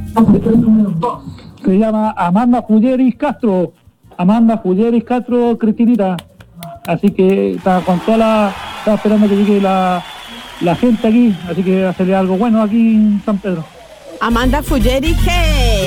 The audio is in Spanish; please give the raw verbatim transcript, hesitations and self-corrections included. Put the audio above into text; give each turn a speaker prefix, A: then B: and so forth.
A: Se llama Amanda Fulleris Castro. Amanda Fulleris Castro Cristinita. Así que está con toda la... Está esperando que llegue la, la gente aquí. Así que hacerle algo bueno aquí en San Pedro.
B: Amanda Fulleris, ¿qué?